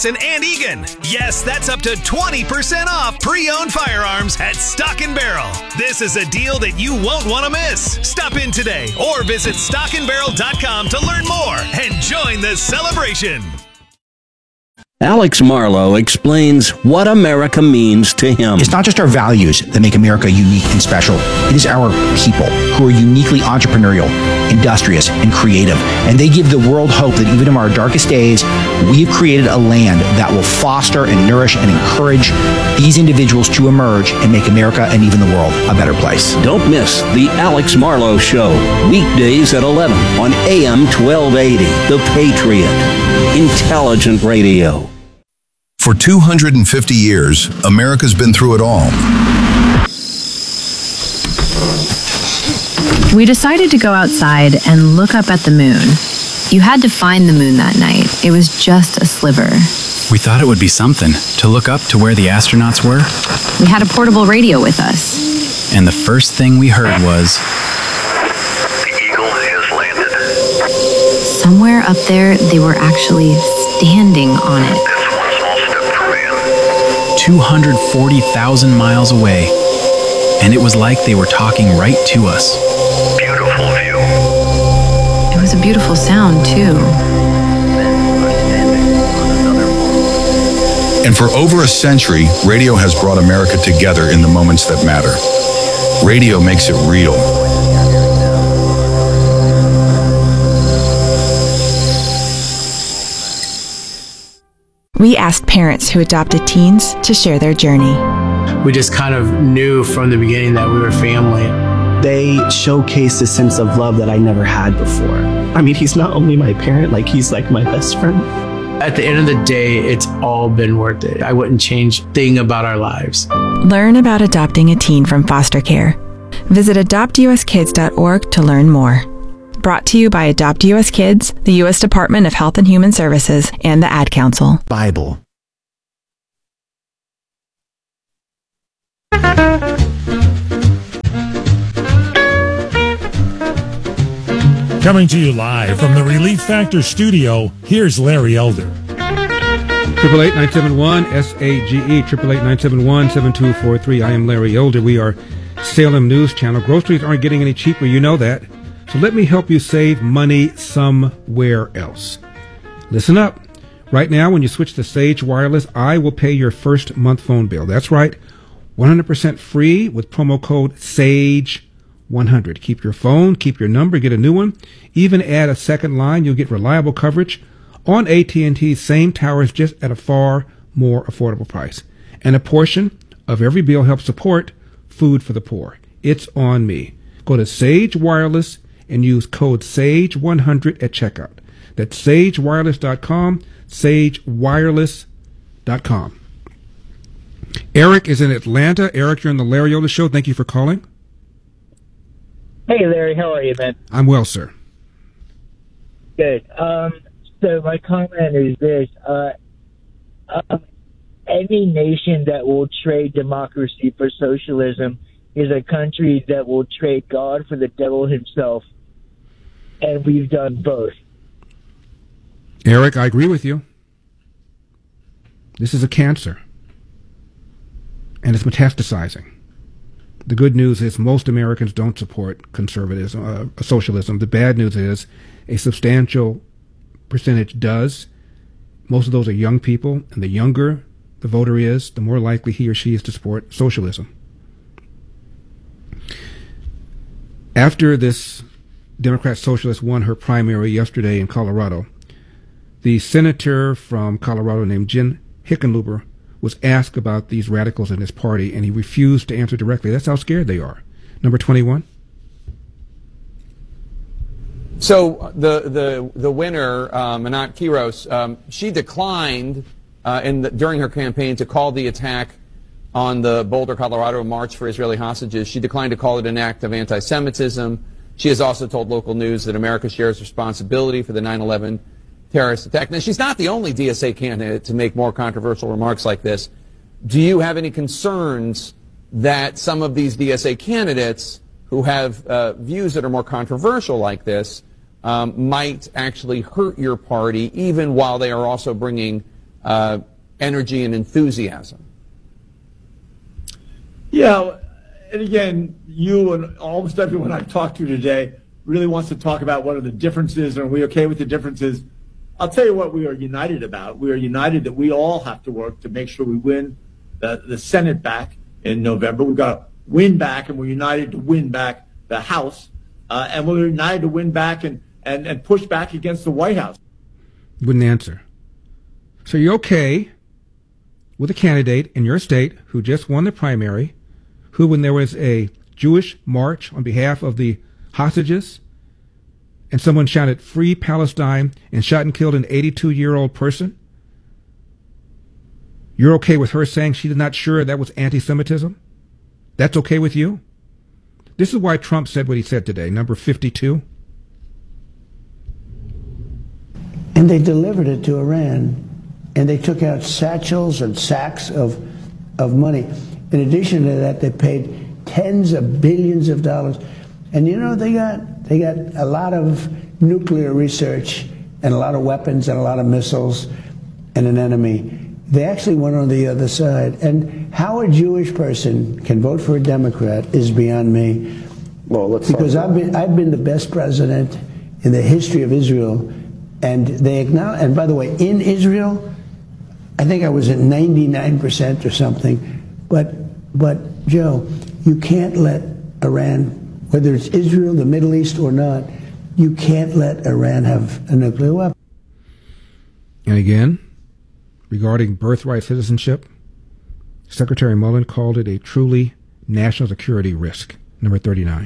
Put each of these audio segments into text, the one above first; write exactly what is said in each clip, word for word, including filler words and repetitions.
in Andegan. Yes, that's up to twenty percent off pre-owned firearms at Stock and Barrel. This is a deal that you won't want to miss. Stop in today or visit stock and barrel dot com to learn more and join the celebration. Alex Marlowe explains what America means to him. It's not just our values that make America unique and special. It is our people who are uniquely entrepreneurial, industrious, and creative. And they give the world hope that even in our darkest days, we have created a land that will foster and nourish and encourage these individuals to emerge and make America and even the world a better place. Don't miss the Alex Marlowe Show, weekdays at eleven on A M twelve eighty. The Patriot. Intelligent radio. For two hundred fifty years, America's been through it all. We decided to go outside and look up at the moon. You had to find the moon that night. It was just a sliver. We thought it would be something to look up to where the astronauts were. We had a portable radio with us. And the first thing we heard was... The Eagle has landed. Somewhere up there, they were actually standing on it. two hundred forty thousand miles away, and it was like they were talking right to us. Beautiful view. It was a beautiful sound, too. And for over a century, radio has brought America together in the moments that matter. Radio makes it real. We asked parents who adopted teens to share their journey. We just kind of knew from the beginning that we were family. They showcased a sense of love that I never had before. I mean, he's not only my parent, like he's like my best friend. At the end of the day, it's all been worth it. I wouldn't change a thing about our lives. Learn about adopting a teen from foster care. Visit adopt u s kids dot org to learn more. Brought to you by Adopt U S Kids, the U S Department of Health and Human Services, and the Ad Council. Bible. Coming to you live from the Relief Factor studio, here's Larry Elder. Triple eight nine seven one S A G E triple eight nine seven one seven two four three. I am Larry Elder. We are Salem News Channel. Groceries aren't getting any cheaper, you know that. So let me help you save money somewhere else. Listen up. Right now, when you switch to Sage Wireless, I will pay your first month phone bill. That's right, one hundred percent free with promo code SAGE one hundred. Keep your phone, keep your number, get a new one. Even add a second line. You'll get reliable coverage on A T and T's same towers, just at a far more affordable price. And a portion of every bill helps support Food for the Poor. It's on me. Go to Sage Wireless and use code SAGE one hundred at checkout. That's sage wireless dot com, sage wireless dot com. Eric is in Atlanta. Eric, you're on the Larry Elder Show. Thank you for calling. Hey, Larry. How are you, man? I'm well, sir. Good. Um, so my comment is this. Uh, um, any nation that will trade democracy for socialism is a country that will trade God for the devil himself. And we've done both. Eric, I agree with you. This is a cancer. And it's metastasizing. The good news is most Americans don't support conservatism, uh, socialism. The bad news is a substantial percentage does. Most of those are young people, and the younger the voter is, the more likely he or she is to support socialism. After this Democrat socialist won her primary yesterday in Colorado, the senator from Colorado named Jen Hickenlooper was asked about these radicals in his party, and he refused to answer directly. That's how scared they are. Number twenty-one. So the the the winner, uh, Manat Quiros, um, she declined uh, in the, during her campaign to call the attack on the Boulder, Colorado March for Israeli Hostages. She declined to call it an act of anti-Semitism. She has also told local news that America shares responsibility for the nine eleven terrorist attack. Now, she's not the only D S A candidate to make more controversial remarks like this. Do you have any concerns that some of these D S A candidates who have uh, views that are more controversial like this um, might actually hurt your party, even while they are also bringing uh, energy and enthusiasm. Yeah, and again, you and almost everyone I've talked to today really wants to talk about what are the differences, and are we okay with the differences? I'll tell you what we are united about. We are united that we all have to work to make sure we win the, the Senate back in November. We've got to win back, and we're united to win back the House, uh, and we're united to win back and, and, and push back against the White House. Wouldn't answer. So you're okay with a candidate in your state who just won the primary, who, when there was a Jewish march on behalf of the hostages, and someone shouted "Free Palestine" and shot and killed an eighty-two-year-old person, you're okay with her saying she's not sure that was anti-Semitism? That's okay with you? This is why Trump said what he said today, number fifty-two. And they delivered it to Iran, and they took out satchels and sacks of of money. In addition to that, they paid tens of billions of dollars. And you know, they got they got a lot of nuclear research and a lot of weapons and a lot of missiles and an enemy. They actually went on the other side. And how a Jewish person can vote for a Democrat is beyond me. Well, let's because I've been I've been the best president in the history of Israel, and they acknowledge. And by the way, in Israel, I think I was at ninety-nine percent or something. But but Joe, you can't let Iran, whether it's Israel, the Middle East, or not, you can't let Iran have a nuclear weapon. And again, regarding birthright citizenship, Secretary Mullen called it a truly national security risk. Number thirty-nine.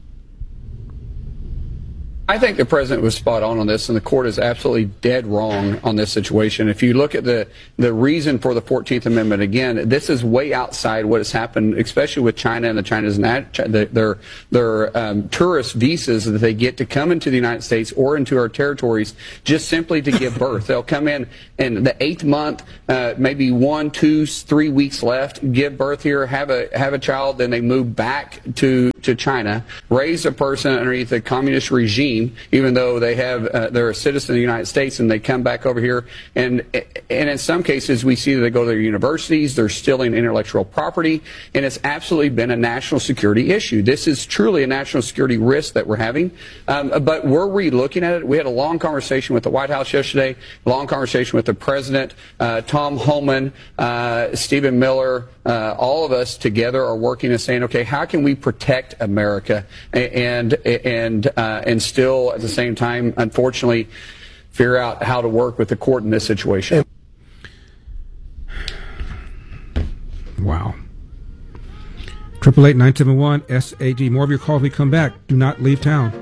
I think the president was spot on on this, and the court is absolutely dead wrong on this situation. If you look at the, the reason for the fourteenth Amendment, again, this is way outside what has happened, especially with China and the China's their their um, tourist visas that they get to come into the United States or into our territories just simply to give birth. They'll come in in the eighth month, uh, maybe one, two, three weeks left, give birth here, have a have a child, then they move back to to China, raise a person underneath the communist regime, even though they have uh, they're a citizen of the United States, and they come back over here, and and in some cases we see that they go to their universities, they're stealing intellectual property, and it's absolutely been a national security issue. This is truly a national security risk that we're having, um, but we're re-looking at it. We had a long conversation with the White House yesterday, a long conversation with the President, uh, Tom Homan, uh, Stephen Miller, uh, all of us together are working and saying, okay, how can we protect America and and uh, and still at the same time, unfortunately, figure out how to work with the court in this situation. Wow. Triple eight nine seven one S A G. More of your calls. We come back. Do not leave town.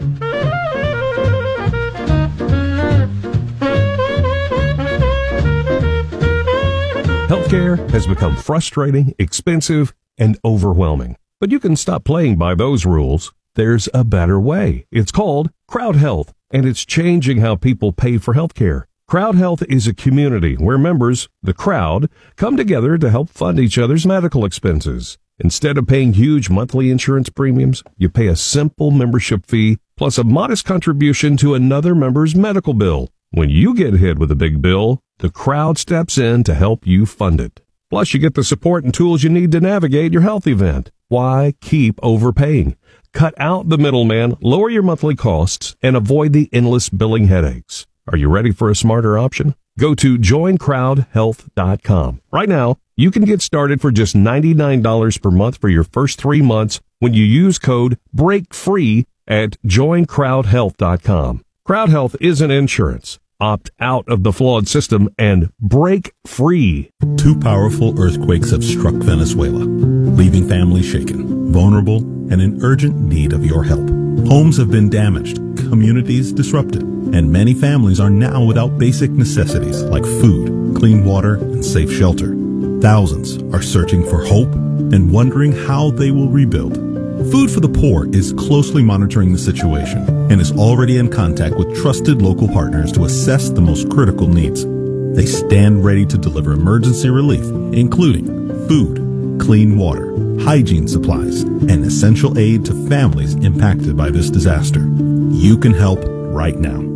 Healthcare has become frustrating, expensive, and overwhelming. But you can stop playing by those rules. There's a better way. It's called Crowd Health, and it's changing how people pay for healthcare. Crowd Health is a community where members, the crowd, come together to help fund each other's medical expenses. Instead of paying huge monthly insurance premiums, you pay a simple membership fee plus a modest contribution to another member's medical bill. When you get hit with a big bill, the crowd steps in to help you fund it. Plus, you get the support and tools you need to navigate your health event. Why keep overpaying? Cut out the middleman, lower your monthly costs, and avoid the endless billing headaches. Are you ready for a smarter option? Go to join crowd health dot com. Right now, you can get started for just ninety-nine dollars per month for your first three months when you use code BREAKFREE at join crowd health dot com. Crowd Health isn't insurance. Opt out of the flawed system and break free. Two powerful earthquakes have struck Venezuela, leaving families shaken, vulnerable, and in urgent need of your help. Homes have been damaged, communities disrupted, and many families are now without basic necessities like food, clean water, and safe shelter. Thousands are searching for hope and wondering how they will rebuild. Food for the Poor is closely monitoring the situation and is already in contact with trusted local partners to assess the most critical needs. They stand ready to deliver emergency relief, including food, clean water, hygiene supplies, and essential aid to families impacted by this disaster. You can help right now.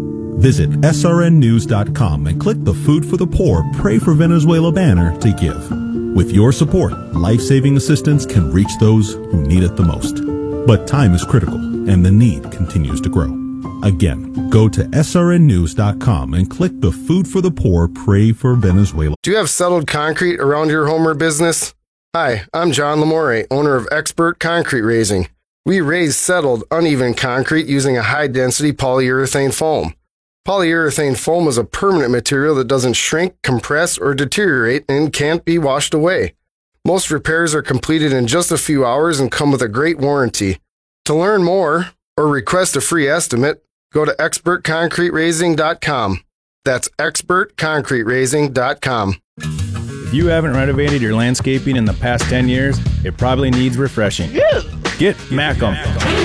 Visit S R N news dot com and click the Food for the Poor, Pray for Venezuela banner to give. With your support, life-saving assistance can reach those who need it the most. But time is critical, and the need continues to grow. Again, go to S R N news dot com and click the Food for the Poor, Pray for Venezuela. Do you have settled concrete around your home or business? Hi, I'm John Lamore, owner of Expert Concrete Raising. We raise settled, uneven concrete using a high-density polyurethane foam. Polyurethane foam is a permanent material that doesn't shrink, compress, or deteriorate and can't be washed away. Most repairs are completed in just a few hours and come with a great warranty. To learn more or request a free estimate, go to expert concrete raising dot com. That's expert concrete raising dot com. If you haven't renovated your landscaping in the past ten years, it probably needs refreshing. Get Macum.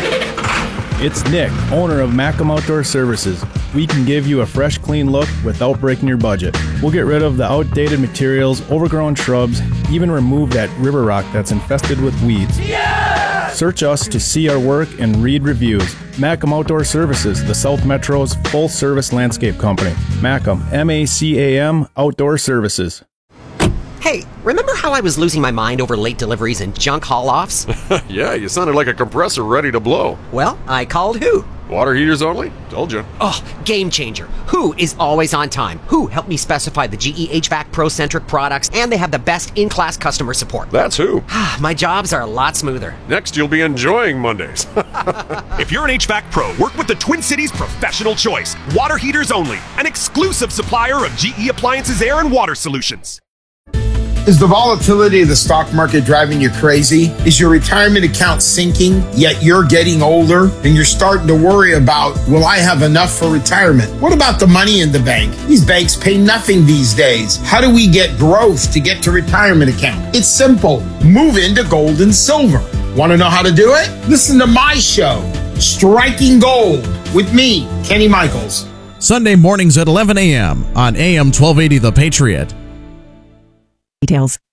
It's Nick, owner of Macum Outdoor Services. We can give you a fresh, clean look without breaking your budget. We'll get rid of the outdated materials, overgrown shrubs, even remove that river rock that's infested with weeds. Yeah! Search us to see our work and read reviews. Macum Outdoor Services, the South Metro's full-service landscape company. Macum, M A C A M Outdoor Services. Hey, remember how I was losing my mind over late deliveries and junk haul-offs? Yeah, you sounded like a compressor ready to blow. Well, I called who? Water heaters only? Told you. Oh, game changer. Who is always on time? Who helped me specify the G E H V A C Pro-centric products, and they have the best in-class customer support. That's who. My jobs are a lot smoother. Next, you'll be enjoying Mondays. If you're an H V A C Pro, work with the Twin Cities Professional Choice. Water heaters only. An exclusive supplier of G E Appliances Air and Water Solutions. Is the volatility of the stock market driving you crazy? Is your retirement account sinking, yet you're getting older and you're starting to worry about, will I have enough for retirement? What about the money in the bank? These banks pay nothing these days. How do we get growth to get to retirement account? It's simple. Move into gold and silver. Want to know how to do it? Listen to my show, Striking Gold, with me, Kenny Michaels. Sunday mornings at eleven a.m. on A M twelve eighty The Patriot. Details.